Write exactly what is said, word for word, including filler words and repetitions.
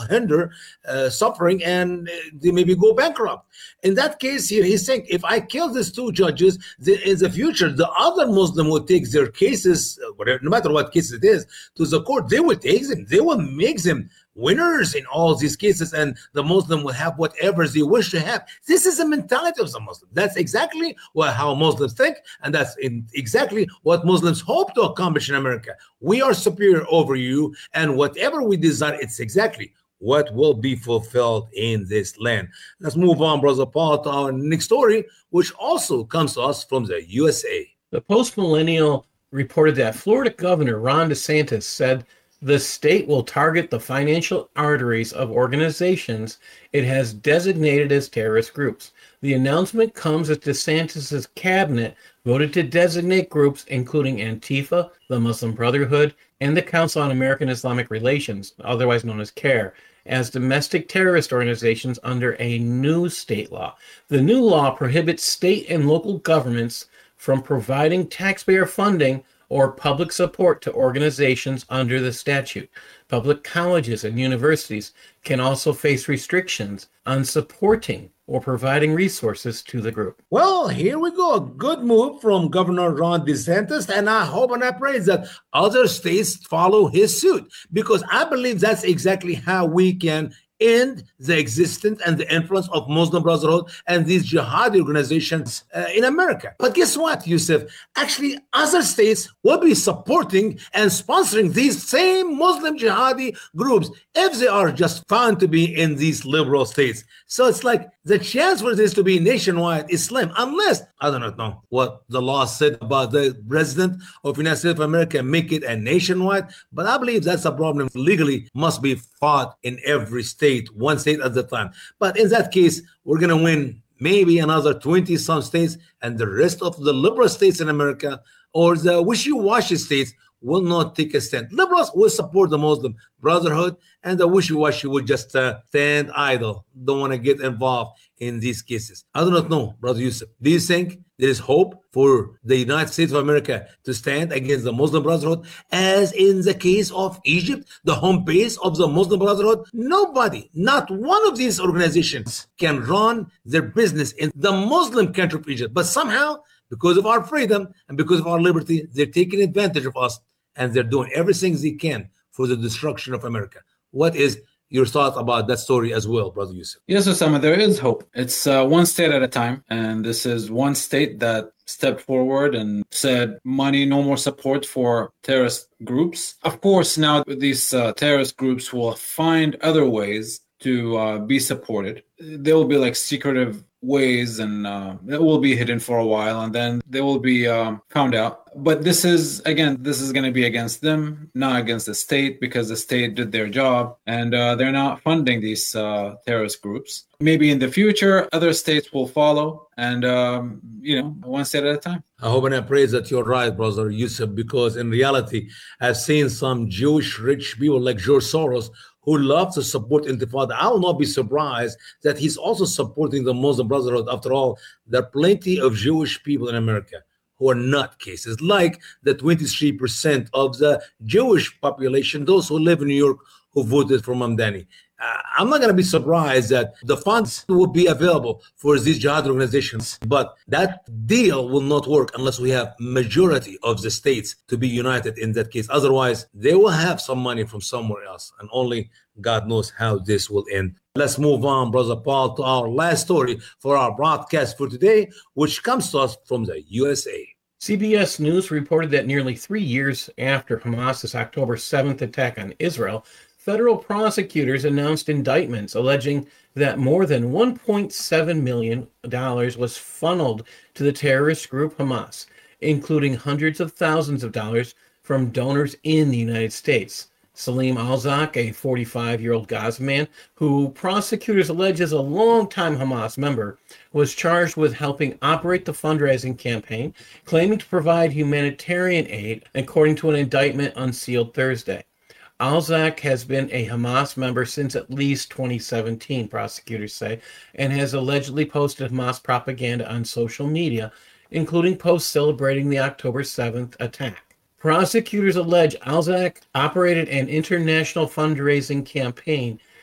hinder uh, suffering, and they maybe go bankrupt. In that case here, he's saying, if I kill these two judges, the, in the future, the other Muslim will take their cases, whatever, no matter what case it is, to the court. They will take them. They will make them winners in all these cases, and the Muslim will have whatever they wish to have. This is the mentality of the Muslim. That's exactly what, how Muslims think, and that's in exactly what Muslims hope to accomplish in America. We are superior over you, and whatever we desire, it's exactly what will be fulfilled in this land. Let's move on, Brother Paul, to our next story, which also comes to us from the U S A. The Post-Millennial reported that Florida Governor Ron DeSantis said the state will target the financial arteries of organizations it has designated as terrorist groups. The announcement comes as DeSantis' cabinet voted to designate groups including Antifa, the Muslim Brotherhood, and the Council on American Islamic Relations, otherwise known as CAIR, as domestic terrorist organizations under a new state law. The new law prohibits state and local governments from providing taxpayer funding or public support to organizations under the statute. Public colleges and universities can also face restrictions on supporting or providing resources to the group. Well, here we go. A good move from Governor Ron DeSantis, and I hope and I pray that other states follow his suit, because I believe that's exactly how we can end the existence and the influence of Muslim Brotherhood and these jihadi organizations uh, in America. But guess what, Yusuf? Actually, other states will be supporting and sponsoring these same Muslim jihadi groups if they are just found to be in these liberal states. So it's like the chance for this to be nationwide is slim, unless, I do not know what the law said about the president of the United States of America, make it a nationwide, but I believe that's a problem legally must be fought in every state, one state at a time. But in that case, we're going to win maybe another twenty some states, and the rest of the liberal states in America or the wishy-washy states will not take a stand. Liberals will support the Muslim Brotherhood, and the wishy-washy will just uh, stand idle, don't want to get involved in these cases. I do not know, Brother Yusuf. Do you think there is hope for the United States of America to stand against the Muslim Brotherhood, as in the case of Egypt, the home base of the Muslim Brotherhood? Nobody, not one of these organizations can run their business in the Muslim country of Egypt. But somehow, because of our freedom and because of our liberty, they're taking advantage of us, and they're doing everything they can for the destruction of America. What is your thought about that story as well, Brother Yusuf? Yes, Osama, there is hope. It's uh, one state at a time, and this is one state that stepped forward and said money, no more support for terrorist groups. Of course, now these uh, terrorist groups will find other ways to uh, be supported. There will be like secretive ways, and uh, it will be hidden for a while, and then they will be um, found out. But this is, again, this is going to be against them, not against the state, because the state did their job, and uh, they're not funding these uh, terrorist groups. Maybe in the future, other states will follow, and, um, you know, one state at a time. I hope and I pray that you're right, Brother Yusuf, because in reality, I've seen some Jewish rich people like George Soros who love to support Intifada. I will not be surprised that he's also supporting the Muslim Brotherhood. After all, there are plenty of Jewish people in America who are nutcases, like the twenty-three percent of the Jewish population, those who live in New York, who voted for Mamdani. Uh, I'm not going to be surprised that the funds will be available for these jihad organizations, but that deal will not work unless we have majority of the states to be united in that case. Otherwise, they will have some money from somewhere else, and only God knows how this will end. Let's move on, Brother Paul, to our last story for our broadcast for today, which comes to us from the U S A. C B S News reported that nearly three years after Hamas's October seventh attack on Israel, federal prosecutors announced indictments alleging that more than one point seven million dollars was funneled to the terrorist group Hamas, including hundreds of thousands of dollars from donors in the United States. Salim Alzak, a forty-five-year-old Gaza man who prosecutors allege is a longtime Hamas member, was charged with helping operate the fundraising campaign, claiming to provide humanitarian aid, according to an indictment unsealed Thursday. Alzak has been a Hamas member since at least twenty seventeen, prosecutors say, and has allegedly posted Hamas propaganda on social media, including posts celebrating the October seventh attack. Prosecutors allege Alzak operated an international fundraising campaign